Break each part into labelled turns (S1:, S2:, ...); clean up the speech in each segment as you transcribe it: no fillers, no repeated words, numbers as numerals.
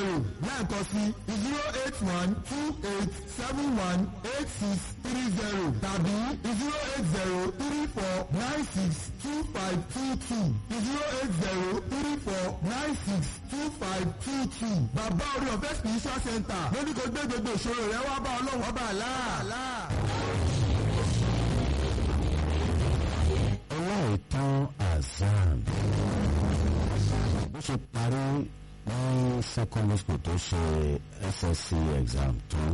S1: lẹ́ẹ̀kan sí 08128718630 tàbí 08034962522 08034962522. Bàbá orí ọ̀fẹ́ spiritual center lórí kò gbé gbogbo ìṣòro rẹ wá bá Ọlọ́run ọba àlá.
S2: Ọláìtàn Azan bó ṣe parí ní secondary school tó ṣe SSC exam tán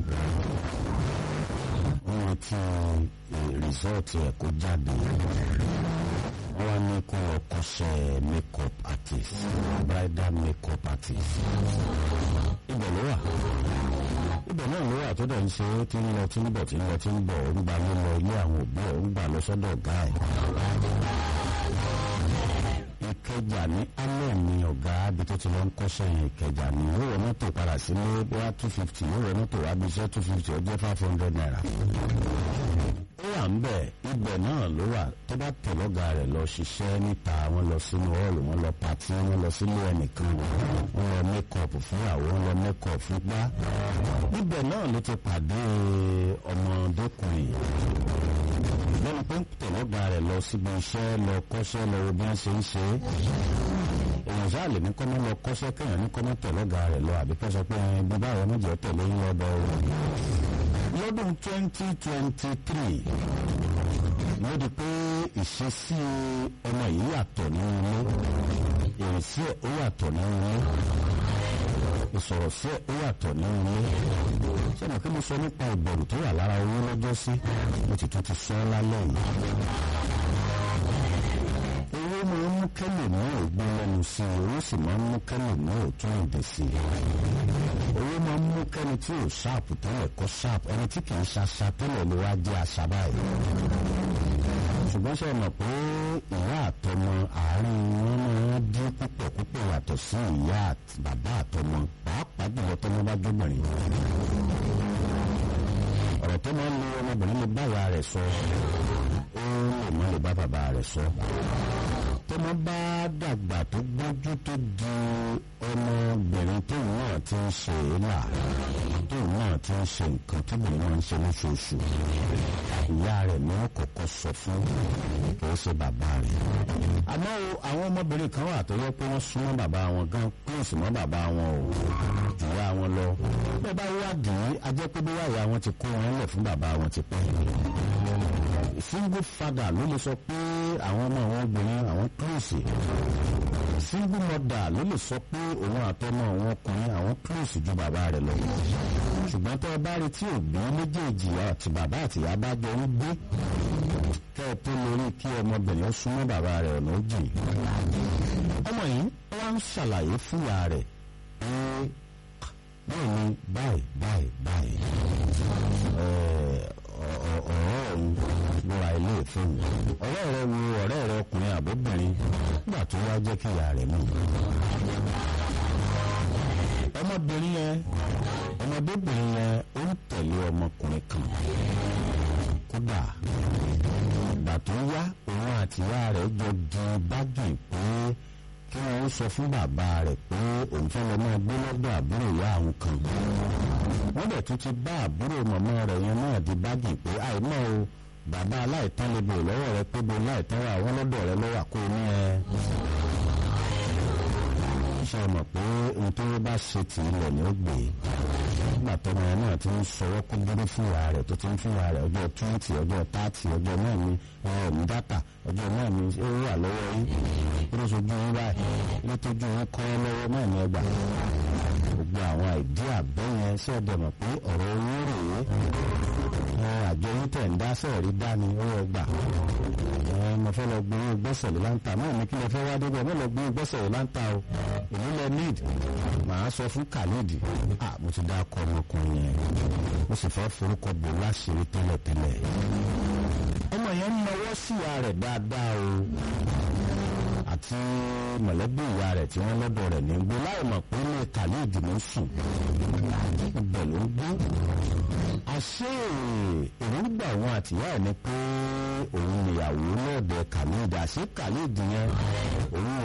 S2: wọ́n ti result ẹ̀ kó jáde wọ́n wá ní kó lọ kọ́ṣẹ́ makeup artist bridal makeup artist ibẹ̀ ló wà ibẹ̀ náà ló wà tó dẹ̀ ń ṣe ó ti ń lọ tí ń bọ̀ tí ń lọ tí ń bọ̀ ó ń gba ló lọ ilé àwọn òbí ẹ̀ ó ń gbà lọ sọ́dọ̀ ọ̀gá ẹ̀. Ìkẹjà ní alẹ́ ní ọ̀gá bí tó ti lọ ń kọ́ṣẹ́ yẹn Ìkẹjà ní ó wọ mọ́tò padà sílé bóyá 250 ó wọ mọ́tò wá bí iṣẹ́ 250 ó jẹ́ 500 naira. Ó wà ń bẹ̀ ibẹ̀ náà ló wà tó bá tẹ̀lé ọ̀gá rẹ̀ lọ ṣiṣẹ́ níta wọ́n lọ sínú hall wọ́n lọ pàtí wọ́n lọ sílé ẹnìkan wọ́n lọ makeup fún àwọn wọ́n lọ makeup fún gbá. Ibẹ̀ náà ló ti pàdé ọmọdékùnrin lẹ́nu pé ń tẹ̀lé ọ̀gá rẹ̀ lọ síbi iṣẹ́ lọ kọ́ṣẹ́ lọ wo bí wọ́n ṣe ń ṣe é. Èèyàn ṣáà lè ní kọ́mọ́ lọ kọ́ṣẹ́ kéèyàn ní kọ́mọ́ tẹ̀lé ọ̀gá rẹ̀ lọ àbí kọ́ sọ pé bí báyọ̀ méjì tẹ̀lé ń lọ́dọ̀ o. Lọ́dún 2023 ló di pé ìṣesí ọmọ yìí yàtọ̀ nínú ilé ìrìnsí ẹ̀ ó yàtọ̀ nínú ilé ìsọ̀rọ̀ sí ẹ̀ ó yàtọ̀ nínú ilé. Ṣé mo kí mo sọ nípa ìbẹ̀rù tó wà lára owó lọ́jọ́ sí mo ti tún ti sọ ọ́ lálẹ́ yìí. Owó máa ń mú kẹ́lẹ̀ ní ògbó lẹ́nu sí i owó sì máa ń mú kẹ́lẹ̀ ní òtún ìdè sí i. Owó máa ń mú kẹ́ni tí ò ṣáàpù tẹ́lẹ̀ kọ́ ṣáàpù ẹni tí kì í ṣaṣa tẹ́lẹ̀ ló wá jẹ́ aṣa báyìí. Ṣùgbọ́n ṣe mọ̀ pé ìyá àtọmọ àárín wọn máa ń dín púpọ̀ púpọ̀ yàtọ̀ sí ìyá bàbá àtọmọ pàápàá jùlọ tọmọ bá jóbìnrin. Ọ̀rọ̀ tó máa ń lo ọmọbìnrin lè bá ìyá rẹ̀ sọ ó lè má lè bá bàbá rẹ̀ sọ. Tọmọ bá dàgbà tó gbójú tó di ọmọbìnrin tóun náà ti ń ṣe é là tóun náà ti ń ṣe nǹkan tóbìnrin náà ń ṣe lóṣooṣù ìyá rẹ̀ ní wọ́n kọ́kọ́ sọ fún kì í ṣe bàbá rẹ̀. Àmọ́ àwọn ọmọbìnrin kan wà tó yẹ pé wọ́n súnmọ́ bàbá wọn gan close mọ́ bàbá wọn ò jù ìyá wọn lọ. Bẹ́ẹ̀ bá wádìí a jẹ́ pé bóyá ìyá wọn ti kó wọn lẹ̀ fún bàbá wọn ti pẹ́. Single father ló lè sọ pé àwọn ọmọ àwọn obìnrin àwọn close. Single mother ló lè sọ pé òun àtọmọ àwọn ọkùnrin àwọn close ju bàbá rẹ̀ lọ. Ṣùgbọ́n tó bá rí tí òbí méjèèjì àti bàbá àti ìyá bá jọ ń gbé kẹ́ ẹ tó lórí kí ọmọbìnrin súnmọ́ bàbá rẹ̀ ọ̀nà òjì. Ọmọ yìí wọ́n ń ṣàlàyé fún ìyá rẹ̀ pé bẹ́ẹ̀ ni báyìí ọ̀rọ̀ òun lóra ilé ìfún ọ̀rẹ́ rẹ̀ wo ọ̀rẹ́ rẹ̀ ọkùnrin àbóbìnrin nígbà tó wá jẹ́ kí ìyá rẹ̀ mú. Ọmọbìnrin yẹn ọmọdébìnrin yẹn ó ń tẹ̀lé ọmọkùnrin kan kódà ìgbà tó yá òun àti ìyá rẹ̀ jọ di bágì pé kí wọ́n sọ fún bàbá rẹ̀ pé òun fẹ́ lọ máa gbé lọ́dọ̀ àbúrò ìyá àwọn kan. Wọ́n dẹ̀ tún ti bá àbúrò màmá rẹ̀ yẹn náà di bágì pé àìmọ́ o bàbá aláìtán lè bò lọ́wọ́ rẹ̀ pé bo láìtán wà wọ́n lọ́dọ̀ rẹ̀ lọ́wọ́ àkó ní ẹ. Ṣé o mọ̀ pé ohun tó bá ṣe tì í lẹ̀ ni ó gbé nígbà tọmọ yẹn náà ti ń sọwọ́ kó dúró fún ìyá rẹ̀ tó ti ń fún ìyá rẹ̀ ọjọ́ 20 ọjọ́ 30 ọjọ́ náà ni ní dátà ọjọ́ náà ni ó wà lọ́wọ́ yín ó sojú yín báyìí nítorí yín kọ́ lọ́wọ́ náà ní ẹgbà gbogbo àwọn ìdí àbẹ́yẹn sí ọ̀dọ̀ mọ̀ pé ọ̀rọ̀ owó rèé àjọ yín tẹ̀ ń dá sẹ́ẹ̀rí dání owó ẹgbà mo fẹ́ lọ gbowó gbẹ́sẹ̀ lé láńtà náà ní kí lè fẹ́ wá débẹ̀ mo lọ gbowó gbẹ́sẹ̀ lé láńtà o èmi lẹ need màá sọ fún Khalid mo ti dá akọ ọmọkùnrin yẹn mo sì fẹ́ forúkọ bò láṣìírí tẹ́lẹ̀tẹ́lẹ̀. Ọmọ yẹn ń nawọ́ sí ìyá rẹ̀ dáadáa o àti mọ̀lẹ́bí ìyá rẹ̀ tí wọ́n lọ́dọ̀ rẹ̀ ní gbé láì mọ̀ pé ilé Khalid ló sùn ibẹ̀ ló ń gbé. Àṣé èròǹgbà wọn àtìyá ẹ̀ ni pé òun ìyàwó lọ́ọ̀dẹ̀ Khalid àṣé Khalid yẹn òun